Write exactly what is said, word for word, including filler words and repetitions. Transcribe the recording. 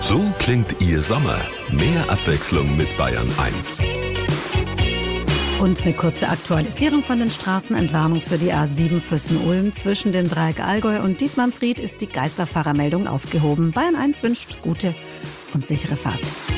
So klingt Ihr Sommer. Mehr Abwechslung mit Bayern eins. Und eine kurze Aktualisierung von den Straßenentwarnung für die A sieben Füssen-Ulm. Zwischen dem Dreieck Allgäu und Dietmannsried ist die Geisterfahrermeldung aufgehoben. Bayern eins wünscht gute und sichere Fahrt.